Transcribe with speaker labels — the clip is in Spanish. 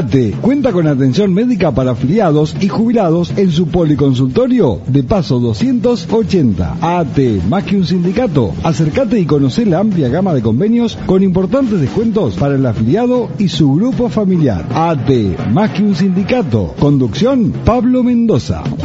Speaker 1: ATE cuenta con atención médica para afiliados y jubilados en su policonsultorio de Paso 280. ATE, más que un sindicato, acércate y conoce la amplia gama de convenios con importantes descuentos para el afiliado y su grupo familiar. ATE, más que un sindicato. Conducción, Pablo Mendoza.